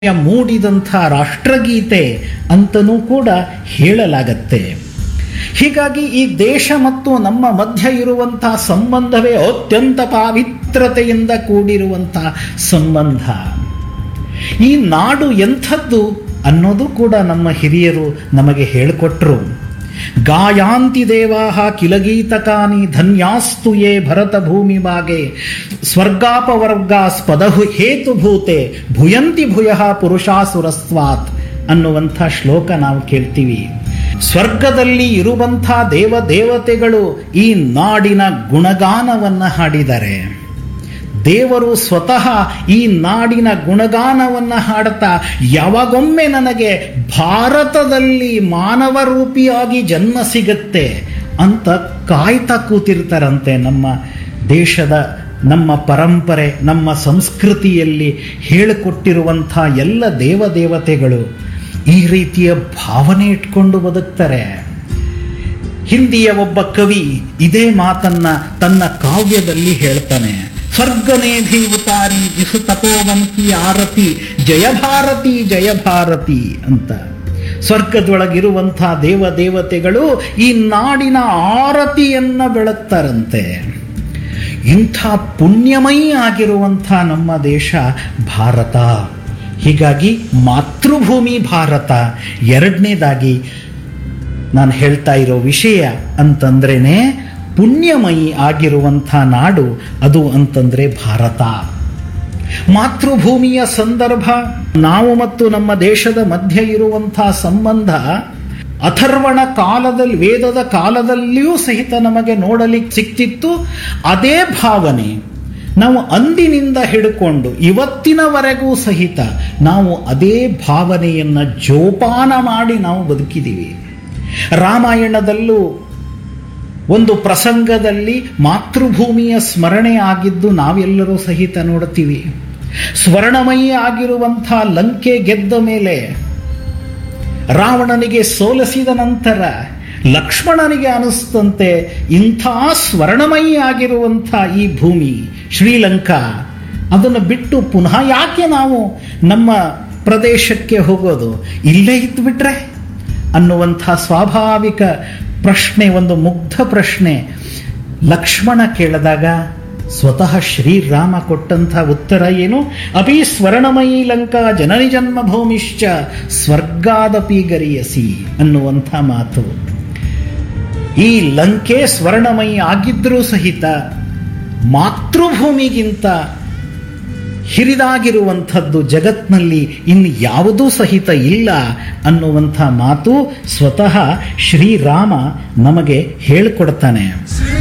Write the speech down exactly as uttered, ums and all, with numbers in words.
ಮೂಡಿದಂಥ ರಾಷ್ಟ್ರಗೀತೆ ಅಂತನೂ ಕೂಡ ಹೇಳಲಾಗತ್ತೆ. ಹೀಗಾಗಿ ಈ ದೇಶ ಮತ್ತು ನಮ್ಮ ಮಧ್ಯ ಇರುವಂತಹ ಸಂಬಂಧವೇ ಅತ್ಯಂತ ಪಾವಿತ್ರತೆಯಿಂದ ಕೂಡಿರುವಂಥ ಸಂಬಂಧ. ಈ ನಾಡು ಎಂಥದ್ದು ಅನ್ನೋದು ಕೂಡ ನಮ್ಮ ಹಿರಿಯರು ನಮಗೆ ಹೇಳಿಕೊಟ್ರು. ಗಾಯಾಂತಿ ದೇವಾಹ ಕಿಲಗೀತಕಾನಿ ಧನ್ಯಾಸ್ತು ಯೇ ಭರತ ಭೂಮಿ ಬಾಗೆ ಸ್ವರ್ಗಾಪವರ್ಗ ಸ್ಪದಹು ಹೇತುಭೂತೆ ಭುಯಂತಿ ಭೂಯಃ ಪುರುಷಾಸುರಸ್ವಾತ್ ಅನ್ನುವಂಥ ಶ್ಲೋಕ ನಾವು ಕೇಳ್ತೀವಿ. ಸ್ವರ್ಗದಲ್ಲಿ ಇರುವಂಥ ದೇವ ದೇವತೆಗಳು ಈ ನಾಡಿನ ಗುಣಗಾನವನ್ನು ಹಾಡಿದ್ದಾರೆ. ದೇವರು ಸ್ವತಃ ಈ ನಾಡಿನ ಗುಣಗಾನವನ್ನು ಹಾಡುತ್ತಾ ಯಾವಾಗೊಮ್ಮೆ ನನಗೆ ಭಾರತದಲ್ಲಿ ಮಾನವ ರೂಪಿಯಾಗಿ ಜನ್ಮ ಸಿಗುತ್ತೆ ಅಂತ ಕಾಯ್ತಾ ಕೂತಿರ್ತಾರಂತೆ. ನಮ್ಮ ದೇಶದ, ನಮ್ಮ ಪರಂಪರೆ, ನಮ್ಮ ಸಂಸ್ಕೃತಿಯಲ್ಲಿ ಹೇಳಿಕೊಟ್ಟಿರುವಂಥ ಎಲ್ಲ ದೇವದೇವತೆಗಳು ಈ ರೀತಿಯ ಭಾವನೆ ಇಟ್ಕೊಂಡು ಬದುಕ್ತಾರೆ. ಹಿಂದಿಯ ಒಬ್ಬ ಕವಿ ಇದೇ ಮಾತನ್ನ ತನ್ನ ಕಾವ್ಯದಲ್ಲಿ ಹೇಳ್ತಾನೆ. ಸ್ವರ್ಗನೇಧಿ ಉತಾರಿ ದಿಸು ತಪೋವಂತಿ ಆರತಿ ಜಯ ಭಾರತಿ ಜಯ ಭಾರತಿ ಅಂತ. ಸ್ವರ್ಗದೊಳಗಿರುವಂಥ ದೇವ ದೇವತೆಗಳು ಈ ನಾಡಿನ ಆರತಿಯನ್ನ ಬೆಳಗ್ತಾರಂತೆ. ಇಂಥ ಪುಣ್ಯಮಯಿ ಆಗಿರುವಂಥ ನಮ್ಮ ದೇಶ ಭಾರತ. ಹೀಗಾಗಿ ಮಾತೃಭೂಮಿ ಭಾರತ. ಎರಡನೇದಾಗಿ ನಾನು ಹೇಳ್ತಾ ಇರೋ ವಿಷಯ ಅಂತಂದ್ರೇನೆ ಪುಣ್ಯಮಯಿ ಆಗಿರುವಂಥ ನಾಡು ಅದು ಅಂತಂದ್ರೆ ಭಾರತ. ಮಾತೃಭೂಮಿಯ ಸಂದರ್ಭ, ನಾವು ಮತ್ತು ನಮ್ಮ ದೇಶದ ಮಧ್ಯೆ ಇರುವಂಥ ಸಂಬಂಧ ಅಥರ್ವಣ ಕಾಲದಲ್ಲಿ, ವೇದದ ಕಾಲದಲ್ಲಿಯೂ ಸಹಿತ ನಮಗೆ ನೋಡಲಿಕ್ಕೆ ಸಿಕ್ತಿತ್ತು. ಅದೇ ಭಾವನೆ ನಾವು ಅಂದಿನಿಂದ ಹಿಡ್ಕೊಂಡು ಇವತ್ತಿನವರೆಗೂ ಸಹಿತ ನಾವು ಅದೇ ಭಾವನೆಯನ್ನು ಜೋಪಾನ ಮಾಡಿ ನಾವು ಬದುಕಿದ್ದೀವಿ. ರಾಮಾಯಣದಲ್ಲೂ ಒಂದು ಪ್ರಸಂಗದಲ್ಲಿ ಮಾತೃಭೂಮಿಯ ಸ್ಮರಣೆ ಆಗಿದ್ದು ನಾವೆಲ್ಲರೂ ಸಹಿತ ನೋಡುತ್ತೀವಿ. ಸ್ವರ್ಣಮಯಿ ಆಗಿರುವಂಥ ಲಂಕೆ ಗೆದ್ದ ಮೇಲೆ ರಾವಣನಿಗೆ ಸೋಲಿಸಿದ ನಂತರ ಲಕ್ಷ್ಮಣನಿಗೆ ಅನಿಸ್ತಂತೆ ಇಂಥ ಸ್ವರ್ಣಮಯಿ ಆಗಿರುವಂಥ ಈ ಭೂಮಿ ಶ್ರೀಲಂಕಾ, ಅದನ್ನು ಬಿಟ್ಟು ಪುನಃ ಯಾಕೆ ನಾವು ನಮ್ಮ ಪ್ರದೇಶಕ್ಕೆ ಹೋಗೋದು, ಇಲ್ಲೇ ಇದ್ದುಬಿಟ್ರೆ ಅನ್ನುವಂಥ ಸ್ವಾಭಾವಿಕ ಪ್ರಶ್ನೆ, ಒಂದು ಮುಗ್ಧ ಪ್ರಶ್ನೆ ಲಕ್ಷ್ಮಣ ಕೇಳಿದಾಗ ಸ್ವತಃ ಶ್ರೀರಾಮ ಕೊಟ್ಟಂಥ ಉತ್ತರ ಏನು? ಅಪಿ ಸ್ವರ್ಣಮಯಿ ಲಂಕಾ ಜನನಿ ಜನ್ಮಭೂಮಿಶ್ಚ ಸ್ವರ್ಗಾದಪಿ ಗರಿಯಸಿ ಅನ್ನುವಂಥ ಮಾತು. ಈ ಲಂಕೆ ಸ್ವರ್ಣಮಯಿ ಆಗಿದ್ರೂ ಸಹಿತ ಮಾತೃಭೂಮಿಗಿಂತ ಹಿರಿದಾಗಿರುವಂಥದ್ದು ಜಗತ್ನಲ್ಲಿ ಇನ್ನು ಯಾವುದೂ ಸಹಿತ ಇಲ್ಲ ಅನ್ನುವಂಥ ಮಾತು ಸ್ವತಃ ಶ್ರೀರಾಮ ನಮಗೆ ಹೇಳಿಕೊಡ್ತಾನೆ.